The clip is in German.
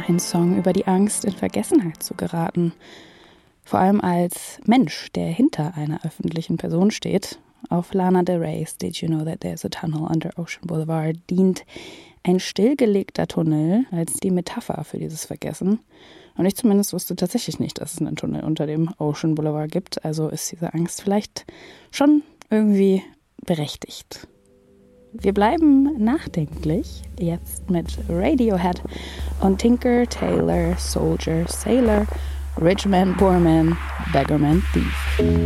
ein Song über die Angst, in Vergessenheit zu geraten. Vor allem als Mensch, der hinter einer öffentlichen Person steht. Auf Lana Del Rey's Did You Know That There's a Tunnel Under Ocean Boulevard dient ein stillgelegter Tunnel als die Metapher für dieses Vergessen. Und ich zumindest wusste tatsächlich nicht, dass es einen Tunnel unter dem Ocean Boulevard gibt. Also ist diese Angst vielleicht schon irgendwie berechtigt. Wir bleiben nachdenklich, jetzt mit Radiohead und Tinker, Tailor, Soldier, Sailor, Rich Man, Poor Man, Beggar Man, Thief.